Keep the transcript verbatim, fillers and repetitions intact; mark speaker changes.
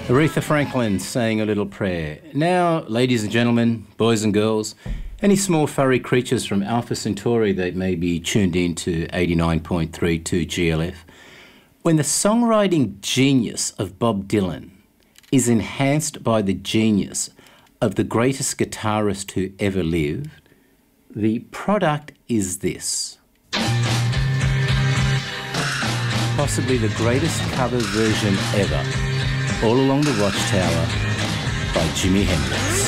Speaker 1: Aretha Franklin saying a little prayer. Now, ladies and gentlemen, boys and girls, any small furry creatures from Alpha Centauri that may be tuned in to eighty-nine point three two G L F, when the songwriting genius of Bob Dylan is enhanced by the genius of the greatest guitarist who ever lived, the product is this. Possibly the greatest cover version ever, All Along the Watchtower by Jimi Hendrix.